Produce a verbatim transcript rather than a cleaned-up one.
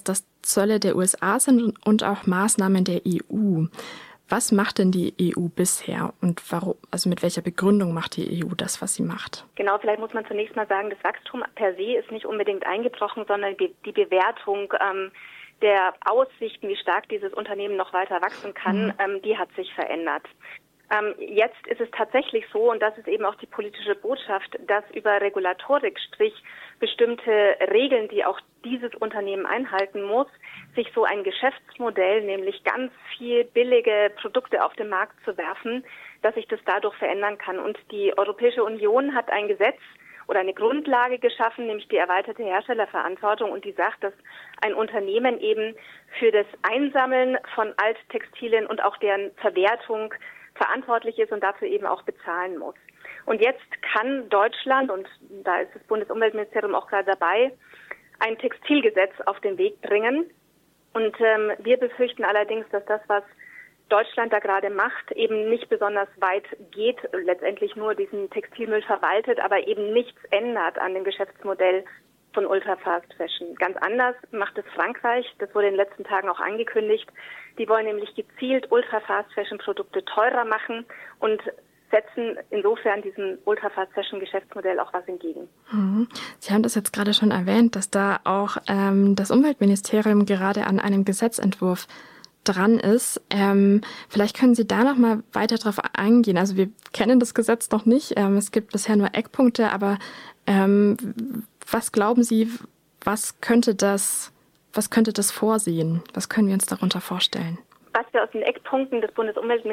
dass das Zölle der U S A sind und auch Maßnahmen der E U. Was macht denn die E U bisher und warum, also mit welcher Begründung macht die E U das, was sie macht? Genau, vielleicht muss man zunächst mal sagen, das Wachstum per se ist nicht unbedingt eingebrochen, sondern die Bewertung ähm, der Aussichten, wie stark dieses Unternehmen noch weiter wachsen kann, mhm. ähm, die hat sich verändert. Ähm, jetzt ist es tatsächlich so, und das ist eben auch die politische Botschaft, dass über Regulatorik, sprich bestimmte Regeln, die auch dieses Unternehmen einhalten muss, sich so ein Geschäftsmodell, nämlich ganz viel billige Produkte auf den Markt zu werfen, dass sich das dadurch verändern kann. Und die Europäische Union hat ein Gesetz oder eine Grundlage geschaffen, nämlich die erweiterte Herstellerverantwortung, und die sagt, dass ein Unternehmen eben für das Einsammeln von Alttextilien und auch deren Verwertung verantwortlich ist und dafür eben auch bezahlen muss. Und jetzt kann Deutschland, und da ist das Bundesumweltministerium auch gerade dabei, ein Textilgesetz auf den Weg bringen. Und ähm, wir befürchten allerdings, dass das, was Deutschland da gerade macht, eben nicht besonders weit geht, letztendlich nur diesen Textilmüll verwaltet, aber eben nichts ändert an dem Geschäftsmodell von Ultra Fast Fashion. Ganz anders macht es Frankreich, das wurde in den letzten Tagen auch angekündigt. Die wollen nämlich gezielt Ultra Fast Fashion Produkte teurer machen und setzen insofern diesem Ultra Fast Fashion Geschäftsmodell auch was entgegen. Mhm. Sie haben das jetzt gerade schon erwähnt, dass da auch ähm, das Umweltministerium gerade an einem Gesetzentwurf dran ist. Ähm, vielleicht können Sie da noch mal weiter drauf eingehen. Also wir kennen das Gesetz noch nicht. Ähm, es gibt bisher nur Eckpunkte, aber ähm, was glauben Sie, was könnte das, was könnte das vorsehen? Was können wir uns darunter vorstellen? Was wir aus den Eckpunkten des Bundesumweltministeriums